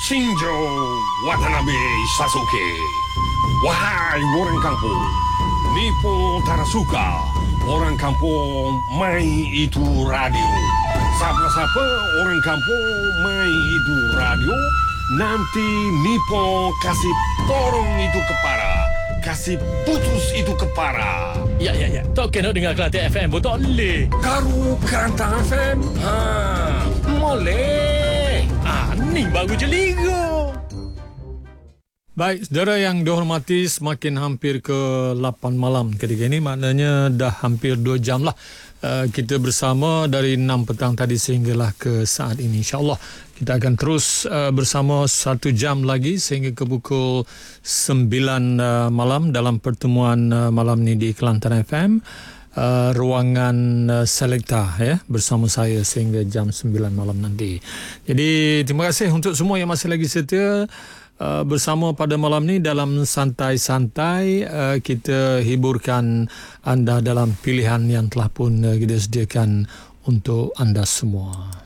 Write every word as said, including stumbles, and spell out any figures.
Shinjo Watanabe Sasuke. Wahai orang kampung, Nipo Tarasuka, orang kampung mai itu radio. Siapa-siapa orang kampung mai itu radio, nanti Nipo kasih torong itu kepara, kasih putus itu kepara. Ya, ya, ya. Tak kena dengar Kelantan F M, betul boleh. Karu Kelantan F M? Ha, boleh. Ah, ni baru je liga. Baik, saudara yang dihormati, semakin hampir ke lapan malam ketika ini, maknanya dah hampir dua jam lah uh, kita bersama dari enam petang tadi sehinggalah ke saat ini. InsyaAllah kita akan terus uh, bersama satu jam lagi sehingga ke pukul sembilan uh, malam dalam pertemuan uh, malam ni di Kelantan F M. Uh, ruangan uh, Selekta ya, bersama saya sehingga jam sembilan malam nanti. Jadi terima kasih untuk semua yang masih lagi setia uh, bersama pada malam ni dalam santai-santai. uh, kita hiburkan anda dalam pilihan yang telah pun uh, kita sediakan untuk anda semua.